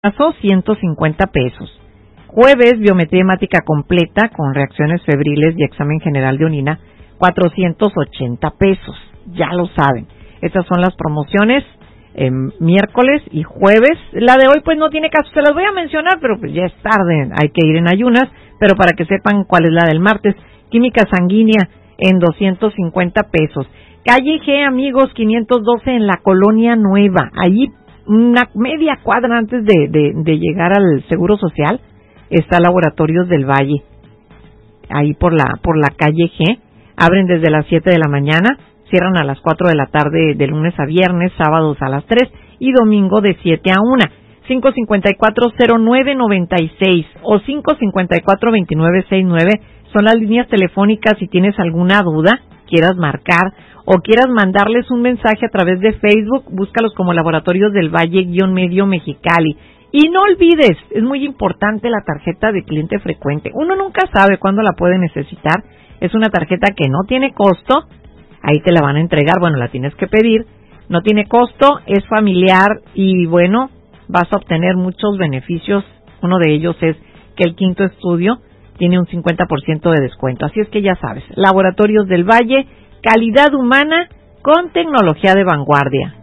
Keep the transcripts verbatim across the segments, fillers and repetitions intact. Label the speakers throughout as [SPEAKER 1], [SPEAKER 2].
[SPEAKER 1] Caso ciento cincuenta pesos. Jueves, biometría hemática completa con reacciones febriles y examen general de orina, cuatrocientos ochenta pesos. Ya lo saben. Estas son las promociones eh, miércoles y jueves. La de hoy pues no tiene caso, se las voy a mencionar, pero pues ya es tarde, hay que ir en ayunas, pero para que sepan cuál es la del martes. Química sanguínea en doscientos cincuenta pesos. Calle G, amigos, quinientos doce en la Colonia Nueva. Ahí una media cuadra antes de, de, de llegar al Seguro Social está Laboratorios del Valle. Ahí por la por la calle G. Abren desde las siete de la mañana, cierran a las cuatro de la tarde de lunes a viernes, sábados a las tres y domingo de siete a una. cinco cinco cuatro cero nueve nueve seis o cinco cinco cuatro dos nueve seis nueve son las líneas telefónicas si tienes alguna duda, quieras marcar o quieras mandarles un mensaje a través de Facebook, búscalos como Laboratorios del Valle-Medio Mexicali. Y no olvides, es muy importante la tarjeta de cliente frecuente. Uno nunca sabe cuándo la puede necesitar. Es una tarjeta que no tiene costo, ahí te la van a entregar, bueno, la tienes que pedir, no tiene costo, es familiar y bueno, vas a obtener muchos beneficios. Uno de ellos es que el quinto estudio tiene un cincuenta por ciento de descuento. Así es que ya sabes, Laboratorios del Valle, calidad humana con tecnología de vanguardia.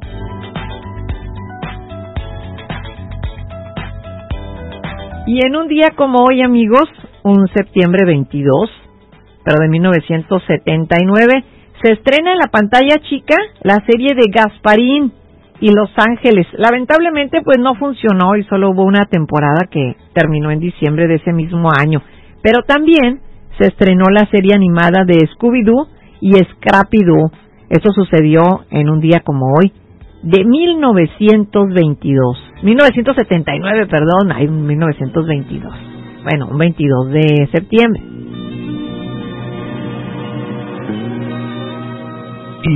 [SPEAKER 1] Y en un día como hoy, amigos, un septiembre veintidós, pero de mil novecientos setenta y nueve, se estrena en la pantalla chica la serie de Gasparín y Los Ángeles. Lamentablemente, pues no funcionó y solo hubo una temporada que terminó en diciembre de ese mismo año. Pero también se estrenó la serie animada de Scooby-Doo y Scrappy-Doo. Eso sucedió en un día como hoy, de mil novecientos veintidós. mil novecientos setenta y nueve, perdón, hay mil novecientos veintidós. Bueno, un veintidós de septiembre.